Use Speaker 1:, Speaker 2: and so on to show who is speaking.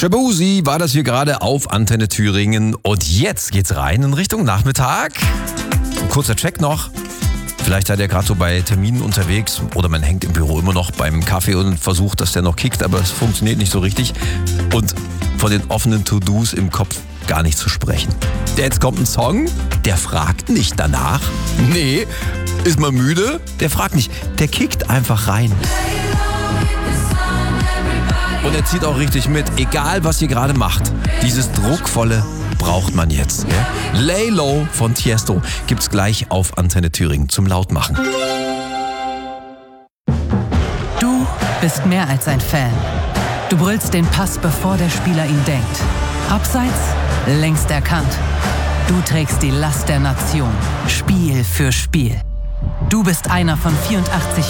Speaker 1: Shabuzi war das hier gerade auf Antenne Thüringen. Und jetzt geht's rein in Richtung Nachmittag. Ein kurzer Check noch. Vielleicht seid ihr gerade so bei Terminen unterwegs oder man hängt im Büro immer noch beim Kaffee und versucht, dass der noch kickt, aber es funktioniert nicht so richtig. Und von den offenen To-Dos im Kopf gar nicht zu sprechen. Jetzt kommt ein Song, der fragt nicht danach. Nee, ist man müde? Der fragt nicht, der kickt einfach rein. Und er zieht auch richtig mit, egal was ihr gerade macht. Dieses Druckvolle braucht man jetzt. Ja? Lay Low von Tiesto gibt's gleich auf Antenne Thüringen zum Lautmachen.
Speaker 2: Du bist mehr als ein Fan. Du brüllst den Pass, bevor der Spieler ihn denkt. Abseits, längst erkannt. Du trägst die Last der Nation, Spiel für Spiel. Du bist einer von 84